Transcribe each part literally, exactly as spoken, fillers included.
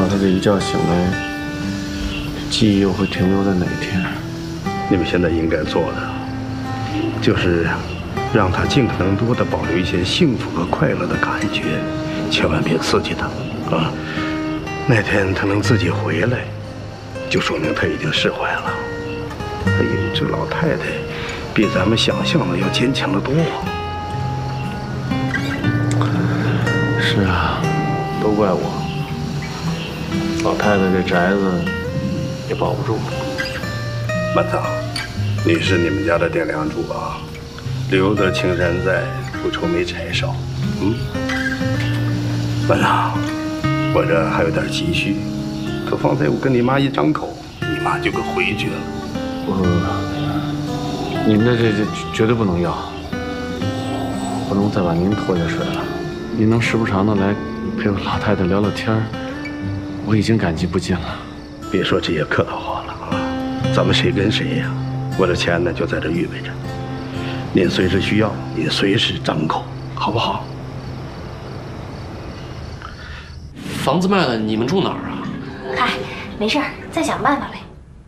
他这一觉醒来，记忆又会停留在哪一天？ 你们现在应该做的，就是让他尽可能多的保留一些幸福和快乐的感觉，千万别刺激他啊！那天他能自己回来，就说明他已经释怀了。哎呦，这老太太比咱们想象的要坚强得多。 是啊，都怪我。老太太这宅子也保不住。 班长，你是你们家的顶梁柱啊，留得青山在，不愁没柴烧。嗯，班长，我这还有点积蓄，可方才我跟你妈一张口，你妈就给回绝了。 我，您这这这绝对不能要，不能再把您拖下水了。您能时不常的来陪我老太太聊聊天儿，我已经感激不尽了。 别说这些客套话了啊，咱们谁跟谁呀？我这钱呢就在这预备着，您随时需要，您随时张口，好不好？ 房子卖了，你们住哪儿啊？ 嗨，没事儿，再想办法呗。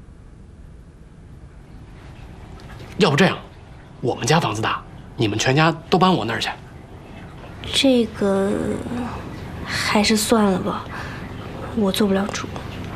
要不这样，我们家房子大，你们全家都搬我那儿去。 这个还是算了吧，我做不了主。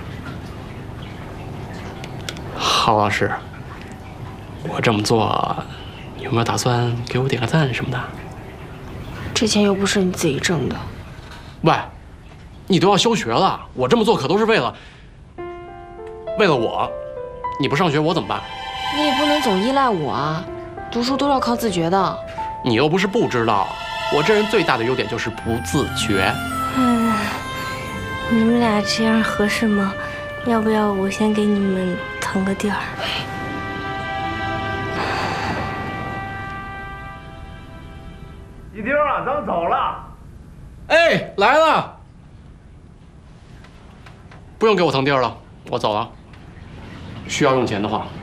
郝老师，我这么做，有没有打算给我点个赞什么的？ 这钱又不是你自己挣的。 喂，你都要休学了，我这么做可都是为了为了我。你不上学我怎么办？ 你也不能总依赖我啊，读书都要靠自觉的。 你又不是不知道，我这人最大的优点就是不自觉。 嗯，你们俩这样合适吗？要不要我先给你们腾个地儿？ 一丁啊，咱们走了。 哎，来了。不用给我腾地儿了，我走了。需要用钱的话，